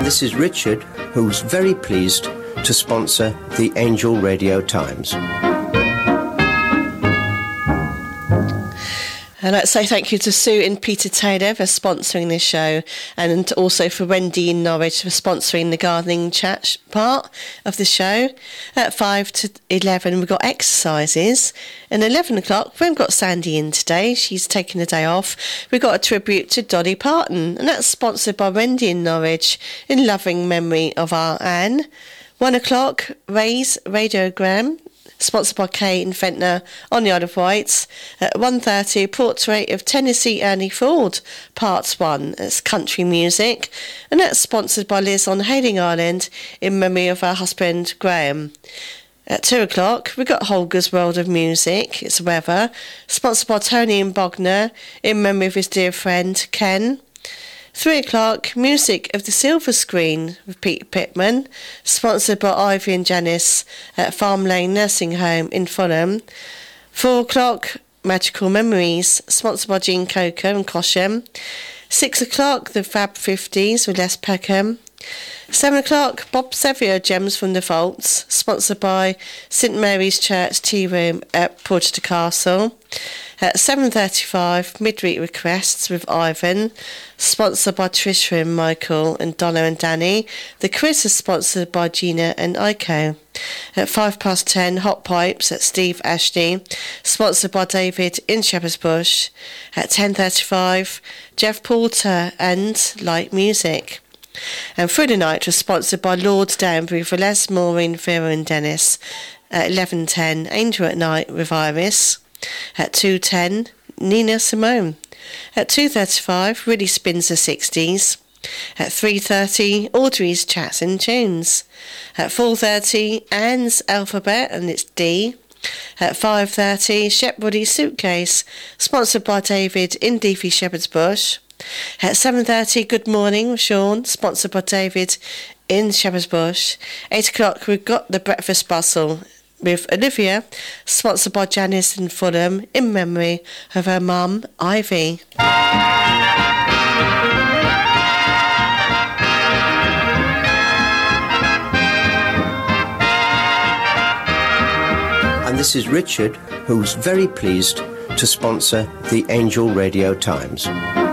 This is Richard, who's very pleased to sponsor the Angel Radio Times. I'd like to say thank you to Sue and Peter Taylor for sponsoring this show, and also for Wendy in Norwich for sponsoring the gardening chat part of the show. At 5 to 11 we've got exercises, and 11 o'clock we haven't got Sandy in today, she's taking the day off. We've got a tribute to Dolly Parton, and that's sponsored by Wendy in Norwich in loving memory of our Anne. 1 o'clock, Ray's Radiogram, sponsored by Kay and Fentner on the Isle of Wight. At 1:30, Portrait of Tennessee Ernie Ford, Part 1. It's country music, and that's sponsored by Liz on Hayling Island in memory of her husband Graham. At 2 o'clock, we've got Holger's World of Music, it's weather, sponsored by Tony and Bogner in memory of his dear friend Ken. 3 o'clock, Music of the Silver Screen with Pete Pittman, sponsored by Ivy and Janice at Farm Lane Nursing Home in Fulham. 4 o'clock, Magical Memories, sponsored by Jean Coker and Cosham. 6 o'clock, The Fab 50s with Les Peckham. 7 o'clock, Bob Sevier Gems from the Vaults, sponsored by St Mary's Church Tea Room at Porchester Castle. At 7:35, Midweek Requests with Ivan, sponsored by Trisha and Michael and Donna and Danny. The quiz is sponsored by Gina and Iko. At 10:05, Hot Pipes at Steve Ashley, sponsored by David in Shepherd's Bush. At 10:35, Jeff Porter and Light Music. And Through the Night was sponsored by Lord Danbury for Les, Maureen, Vera and Dennis. At 11:10, Angel at Night with Iris. At 2:10, Nina Simone. At 2:35, Really Spins the 60s. At 3:30, Audrey's Chats and Tunes. At 4:30, Anne's Alphabet, and it's D. At 5:30, Shepwoody Suitcase, sponsored by David in Deafy Shepherd's Bush. At 7:30, Good Morning with Sean, sponsored by David in Shepherd's Bush. 8 o'clock, we've got The Breakfast Bustle with Olivia, sponsored by Janice in Fulham in memory of her mum, Ivy. And this is Richard, who's very pleased to sponsor the Angel Radio Times.